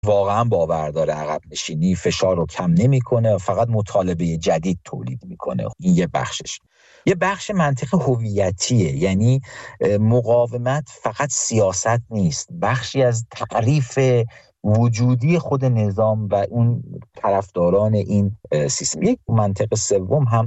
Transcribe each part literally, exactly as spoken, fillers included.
واقعا باور داره عقب نشینی فشار رو کم نمیکنه، فقط مطالبه جدید تولید میکنه. این یه بخشش. یه بخش منطق هویتیه، یعنی مقاومت فقط سیاست نیست، بخشی از تعریف وجودی خود نظام و اون طرفداران این سیستم. یک منطق سوم هم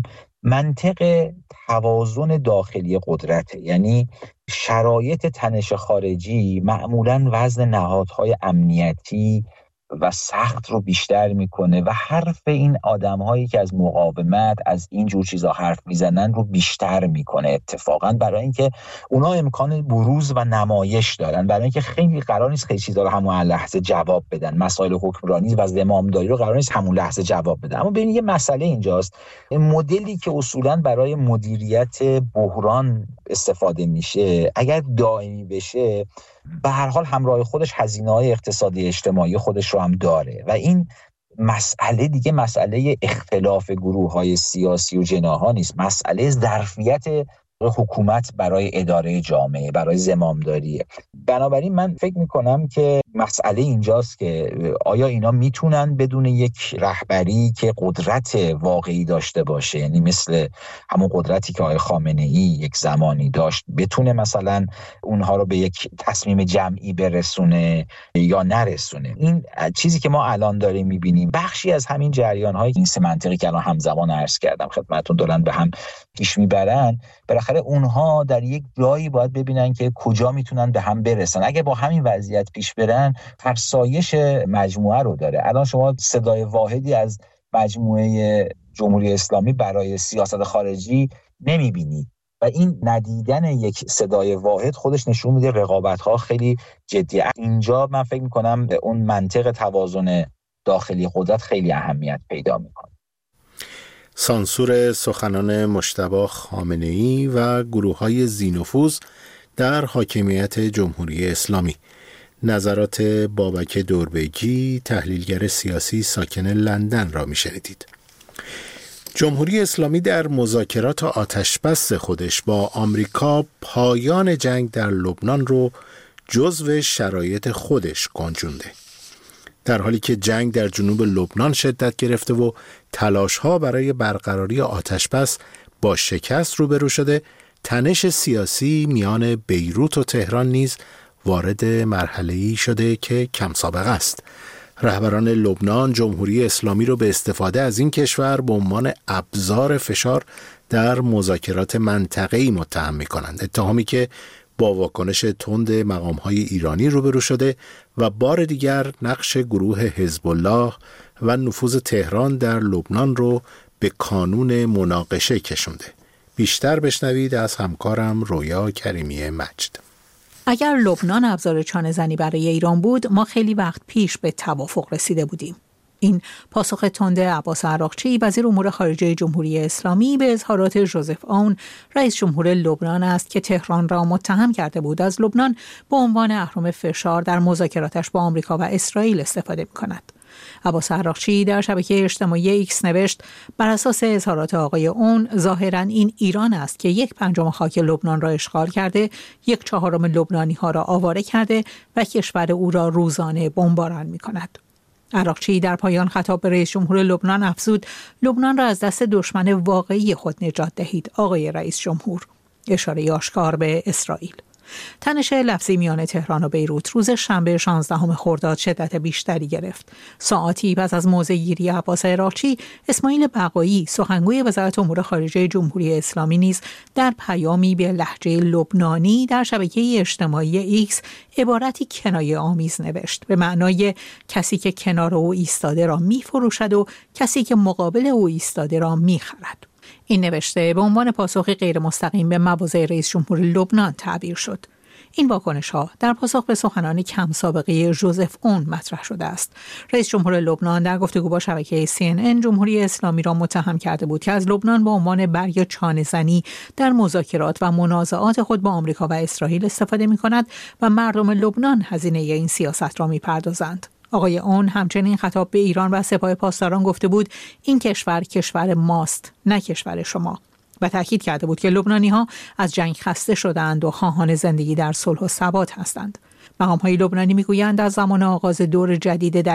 منطق توازن داخلی قدرته، یعنی شرایط تنش خارجی معمولاً وزن نهادهای امنیتی و سخت رو بیشتر میکنه و حرف این آدم‌هایی که از مقاومت از این جور چیزا حرف میزنن رو بیشتر میکنه، اتفاقاً برای اینکه اونا امکان بروز و نمایش دارن، برای اینکه خیلی قرار نیست خیلی چیزا رو همون لحظه جواب بدن. مسائل حکمرانی و زمامداری رو قرار نیست همون لحظه جواب بدن. اما ببین یه مسئله اینجاست، این مدلی که اصولاً برای مدیریت بحران استفاده میشه اگر دائمی بشه به هر حال همراه خودش هزینه‌های اقتصادی اجتماعی خودش رو هم داره و این مسئله دیگه مسئله اختلاف گروه‌های سیاسی و جناح‌ها نیست، مسئله ظرفیت حکومت برای اداره جامعه، برای زمامداریه. بنابراین من فکر میکنم که مسئله اینجاست که آیا اینا میتونن بدون یک رهبری که قدرت واقعی داشته باشه، یعنی مثل همون قدرتی که آقای خامنه‌ای یک زمانی داشت، بتونه مثلا اونها رو به یک تصمیم جمعی برسونه یا نرسونه. این چیزی که ما الان داریم میبینیم بخشی از همین جریان‌های این سه منطقی که الان همزمان عرض کردم خدمتتون دارن به هم پیش میبرن. بالاخره اونها در یک جایی باید ببینن که کجا میتونن به هم برسن. اگه با همین وضعیت پیش برن فرسایش مجموعه رو داره. الان شما صدای واحدی از مجموعه جمهوری اسلامی برای سیاست خارجی نمیبینید و این ندیدن یک صدای واحد خودش نشون میده رقابت‌ها خیلی جدیه. اینجا من فکر میکنم اون منطق توازن داخلی قدرت خیلی اهمیت پیدا میکنه. سانسور سخنان مجتبی خامنه‌ای و گروه‌های ذی‌نفوذ در حاکمیت جمهوری اسلامی. نظرات بابک دوربیگی، تحلیلگر سیاسی ساکن لندن را می‌شنیدید. جمهوری اسلامی در مذاکرات آتش‌بس خودش با آمریکا پایان جنگ در لبنان رو جزو شرایط خودش گنجونده. در حالی که جنگ در جنوب لبنان شدت گرفته و تلاش‌ها برای برقراری آتش‌بس با شکست روبرو شده، تنش سیاسی میان بیروت و تهران نیز وارد مرحله‌ای شده که کم سابقه است. رهبران لبنان جمهوری اسلامی رو به استفاده از این کشور به عنوان ابزار فشار در مذاکرات منطقه‌ای متهم می‌کنند، اتهامی که با واکنش تند مقام‌های ایرانی روبرو شده و بار دیگر نقش گروه حزب الله و نفوذ تهران در لبنان رو به کانون مناقشه کشونده. بیشتر بشنوید از همکارم رویا کریمی مجد. اگر لبنان ابزار چانه زنی برای ایران بود، ما خیلی وقت پیش به توافق رسیده بودیم. این پاسخ تند عباس عراقچی وزیر امور خارجه جمهوری اسلامی به اظهارات ژوزف آون رئیس جمهور لبنان است که تهران را متهم کرده بود از لبنان به عنوان اهرم فشار در مذاکراتش با آمریکا و اسرائیل استفاده می‌کند. عباس عراقچی در شبکه اجتماعی ایکس نوشت بر اساس اظهارات آقای اون ظاهراً این ایران است که یک پنجم خاک لبنان را اشغال کرده، یک چهارم لبنانی ها را آواره کرده و کشور او را روزانه بمباران می‌کند. عراقچی در پایان خطاب به رئیس جمهور لبنان افزود لبنان را از دست دشمن واقعی خود نجات دهید آقای رئیس جمهور، اشاره آشکار به اسرائیل. تنش لفظی میان تهران و بیروت روز شنبه شانزدهم خرداد شدت بیشتری گرفت. ساعاتی پس از موضع‌گیری عباس عراقچی، اسماعیل بقایی سخنگوی وزارت امور خارجه جمهوری اسلامی نیز در پیامی به لهجه لبنانی در شبکه اجتماعی ایکس عبارتی کنایه آمیز نوشت به معنای کسی که کنار او ایستاده را می‌فروشد و کسی که مقابل او ایستاده را می‌خرد. این نوشته به عنوان پاسخی غیر مستقیم به مواضع رئیس جمهور لبنان تعبیر شد. این واکنش‌ها در پاسخ به سخنان کم سابقه ژوزف اون مطرح شده است. رئیس جمهور لبنان در گفتگو با شبکه سی ان ان جمهوری اسلامی را متهم کرده بود که از لبنان به عنوان برگ چانه‌زنی در مذاکرات و منازعات خود با آمریکا و اسرائیل استفاده می‌کند و مردم لبنان هزینه این سیاست را می‌پردازند. آقای اون همچنین خطاب به ایران و سپاه پاسداران گفته بود این کشور کشور ماست نه کشور شما و تاکید کرده بود که لبنانی‌ها از جنگ خسته شدند و خواهان زندگی در صلح و ثبات هستند. مقام‌های لبنانی میگویند از زمان آغاز دور جدید در